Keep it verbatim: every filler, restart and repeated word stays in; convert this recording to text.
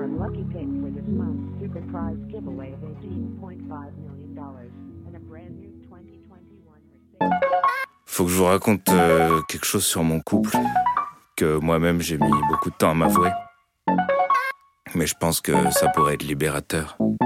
Our lucky pick for this month's super prize giveaway of eighteen point five million dollars and a brand new twenty twenty-one Mercedes. Faut que je vous raconte euh, quelque chose sur mon couple que moi-même j'ai mis beaucoup de temps à m'avouer. Mais je pense que ça pourrait être libérateur.